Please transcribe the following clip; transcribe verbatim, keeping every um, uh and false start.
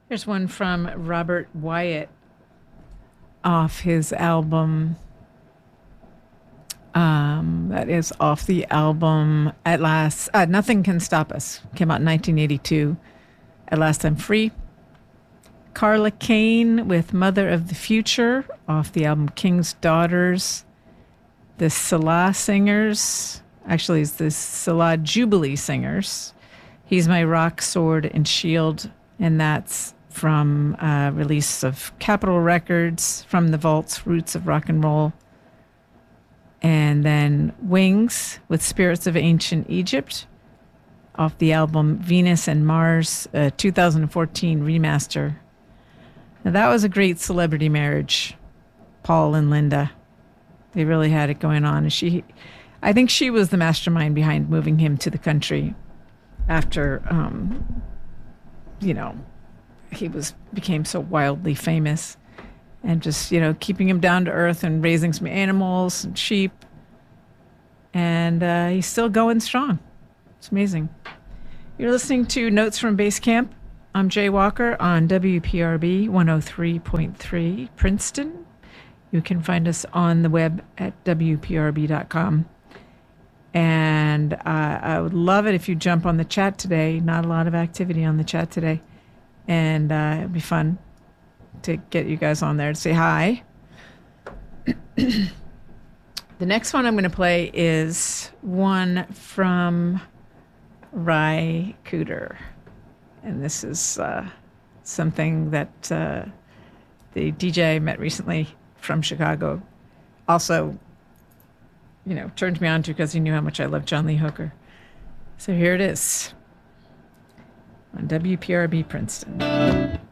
Here's one from Robert Wyatt off his album. Um, that is off the album At Last. Uh, Nothing Can Stop Us. Came out in nineteen eighty-two. At Last I'm Free. Carla Kane with Mother of the Future off the album King's Daughters. The Salah Singers. Actually, it's the Salah Jubilee Singers. He's My Rock, Sword, and Shield. And that's from a release of Capitol Records, From the Vaults, Roots of Rock and Roll. And then Wings with Spirits of Ancient Egypt off the album Venus and Mars, a two thousand fourteen remaster. Now that was a great celebrity marriage, Paul and Linda. They really had it going on. And she, I think she was the mastermind behind moving him to the country after, um, you know, he was became so wildly famous. And just, you know, keeping him down to earth and raising some animals and sheep. And uh, he's still going strong. It's amazing. You're listening to Notes from Base Camp. I'm Jay Walker on W P R B one oh three point three Princeton. You can find us on the web at W P R B dot com. And uh, I would love it if you jump on the chat today. Not a lot of activity on the chat today. And uh, it'd be fun to get you guys on there to say hi. The next one I'm going to play is one from Ry Cooder. And this is uh, something that uh, the D J I met recently from Chicago also, you know, turned me on to because he knew how much I love John Lee Hooker. So here it is on W P R B Princeton.